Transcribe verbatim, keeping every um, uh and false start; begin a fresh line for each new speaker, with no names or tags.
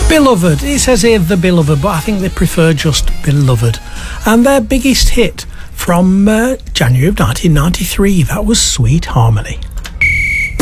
Beloved, it says here The Beloved, but I think they prefer just Beloved. And their biggest hit from uh, January of nineteen ninety-three, that was Sweet Harmony.